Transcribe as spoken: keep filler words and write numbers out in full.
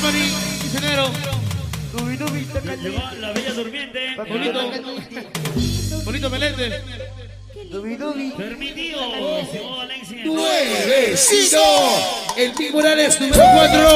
Mari, Misionero. Llegó la bella durmiente. Bonito. Bonito Melete. Permitido. Llegó Valencia. Nuevecito. El Pi Morales número cuatro.